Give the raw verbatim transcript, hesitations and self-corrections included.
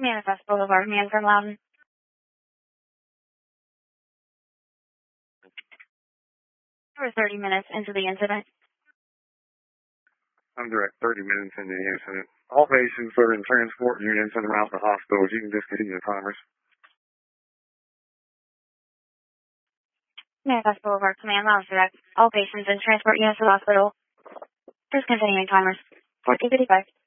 Manifest Boulevard, Manfred Loudon. We're thirty minutes into the incident. I'm direct thirty minutes into the incident. All patients are in transport units and around the hospitals. You can discontinue the timers. Manifest Boulevard, Command Lounge Direct. All patients in transport units to the hospital. Discontinuing timers. fourteen fifty-five.